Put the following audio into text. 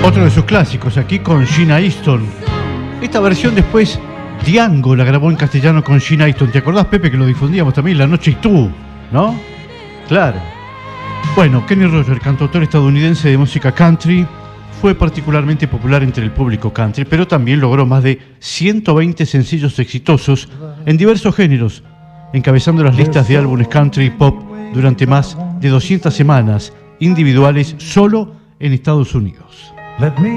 Otro de sus clásicos, aquí con Sheena Easton. Esta versión después Diango la grabó en castellano con Sheena Easton. ¿Te acordás, Pepe, que lo difundíamos también La Noche y Tú? ¿No? Claro. Bueno, Kenny Rogers, cantautor estadounidense de música country, fue particularmente popular entre el público country, pero también logró más de 120 sencillos exitosos en diversos géneros, encabezando las listas de álbumes country y pop durante más de 200 semanas individuales solo en Estados Unidos.